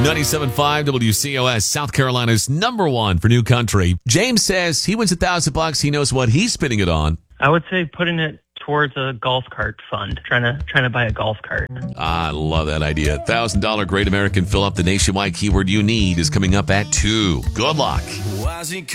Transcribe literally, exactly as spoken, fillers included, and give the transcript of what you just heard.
ninety-seven point five W C O S, South Carolina's number one for new country. James says he wins a thousand bucks. He knows what he's spending it on. I would say putting it towards a golf cart fund, trying to trying to buy a golf cart. I love that idea. one thousand dollars Great American Fill Up. The nationwide keyword you need is coming up at two. Good luck.